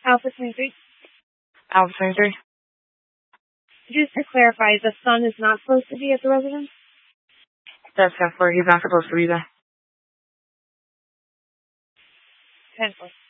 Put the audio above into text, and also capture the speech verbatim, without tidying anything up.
Alpha twenty-three. Alpha twenty-three. Just to clarify, the son is not supposed to be at the residence? That's ten four. He's not supposed to be there. ten four.